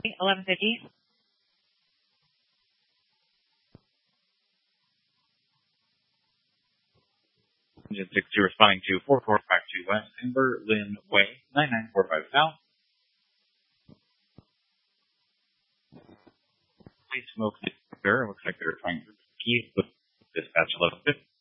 1150. Engine 62 responding to 4452 West Timberlin Way, 9945 South. Please smoke the sir. Looks like they're trying to keep with dispatch 1150.